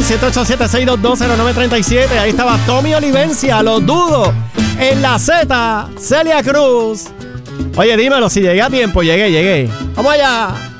787-622-0937. Ahí estaba Tommy Olivencia, Lo Dudo. En la Z, Celia Cruz. Oye, dímelo, si llegué a tiempo. Llegué. ¡Vamos allá!